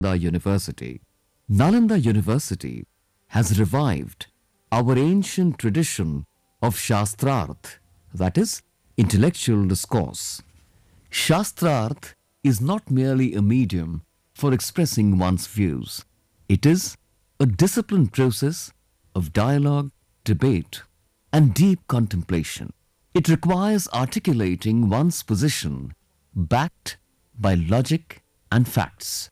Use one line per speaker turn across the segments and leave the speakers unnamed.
University. Nalanda University has revived our ancient tradition of Shastrarth, that is, intellectual discourse. Shastrarth is not merely a medium for expressing one's views. It is a disciplined process of dialogue, debate, and deep contemplation. It requires articulating one's position backed by logic and facts,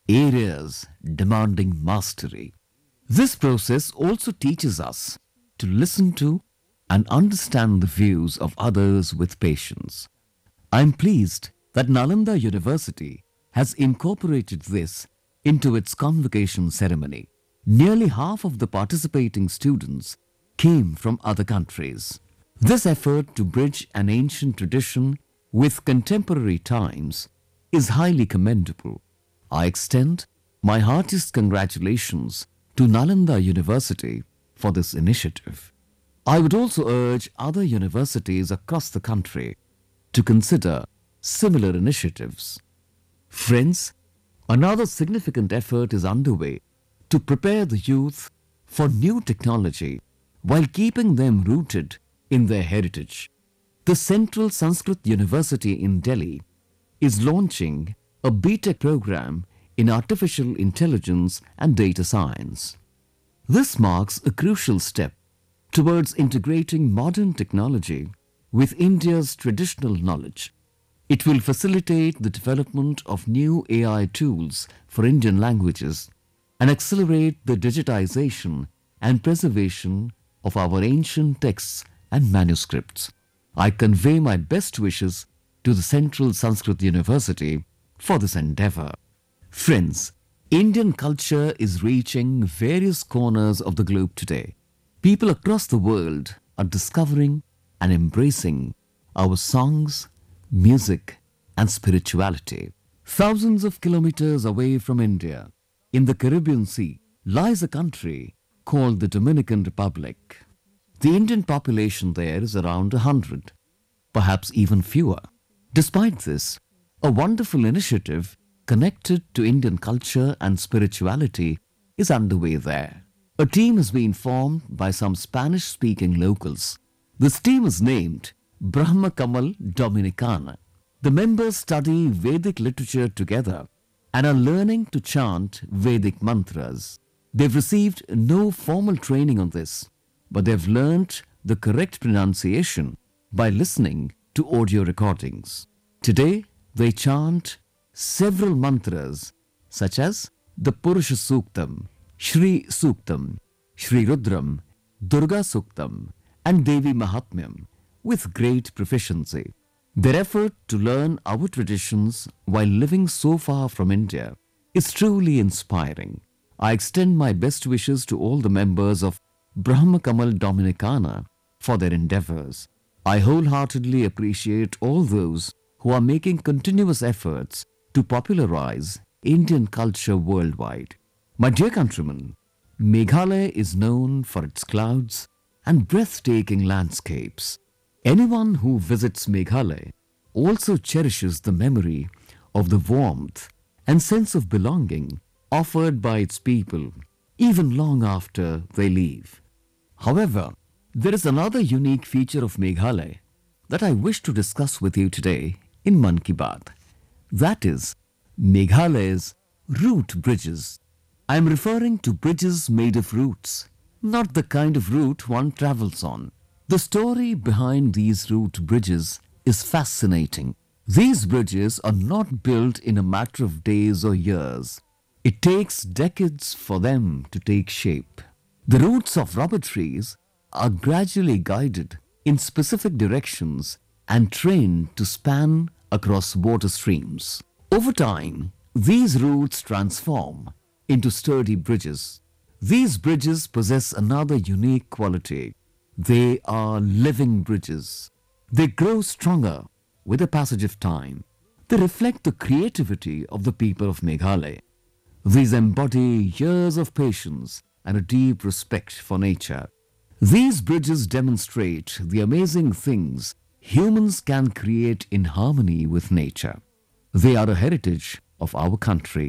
areas demanding mastery. This process also teaches us to listen to and understand the views of others with patience. I am pleased that Nalanda University has incorporated this into its convocation ceremony. Nearly half of the participating students came from other countries. This effort to bridge an ancient tradition with contemporary times is highly commendable. I extend my heartiest congratulations to Nalanda University for this initiative. I would also urge other universities across the country to consider similar initiatives. Friends, another significant effort is underway to prepare the youth for new technology while keeping them rooted in their heritage. The Central Sanskrit University in Delhi is launching a B.Tech program in artificial intelligence and data science. This marks a crucial step towards integrating modern technology with India's traditional knowledge. It will facilitate the development of new AI tools for Indian languages and accelerate the digitization and preservation of our ancient texts and manuscripts. I convey my best wishes to the Central Sanskrit University for this endeavor. Friends, Indian culture is reaching various corners of the globe today. People across the world are discovering and embracing our songs, music, and spirituality. Thousands of kilometers away from India, in the Caribbean Sea, lies a country called the Dominican Republic. The Indian population there is around 100, perhaps even fewer. Despite this, a wonderful initiative connected to Indian culture and spirituality is underway there. A team has been formed by some Spanish-speaking locals. This team is named Brahma Kamal Dominicana. The members study Vedic literature together and are learning to chant Vedic mantras. They've received no formal training on this, but they've learnt the correct pronunciation by listening to audio recordings. Today, they chant several mantras such as the Purusha Suktam, Shri Suktam, Shri Rudram, Durga Suktam, and Devi Mahatmyam with great proficiency. Their effort to learn our traditions while living so far from India is truly inspiring. I extend my best wishes to all the members of Brahma Kamal Dominicana for their endeavors. I wholeheartedly appreciate all those who are making continuous efforts to popularize Indian culture worldwide. My dear countrymen, Meghalaya is known for its clouds and breathtaking landscapes. Anyone who visits Meghalaya also cherishes the memory of the warmth and sense of belonging offered by its people, even long after they leave. However, there is another unique feature of Meghalaya that I wish to discuss with you today in Mann Ki Baat. That is Meghalaya's root bridges. I am referring to bridges made of roots, not the kind of route one travels on. The story behind these root bridges is fascinating. These bridges are not built in a matter of days or years. It takes decades for them to take shape. The roots of rubber trees are gradually guided in specific directions and trained to span across water streams. Over time, these roots transform into sturdy bridges. These bridges possess another unique quality. They are living bridges. They grow stronger with the passage of time. They reflect the creativity of the people of Meghalaya. These embody years of patience and a deep respect for nature. These bridges demonstrate the amazing things humans can create in harmony with nature. They are a heritage of our country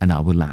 and our land.